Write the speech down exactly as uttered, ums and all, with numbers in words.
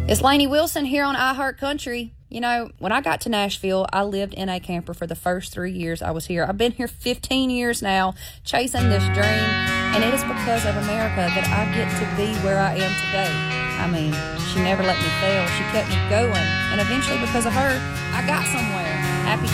It's Lainey Wilson here on iHeart Country. You know, when I got to Nashville, I lived in a camper for the first three years I was here. I've been here fifteen years now, chasing this dream, and it is because of America that I get to be where I am today. I mean, she never let me fail. She kept me going, and eventually, because of her, I got somewhere. Happy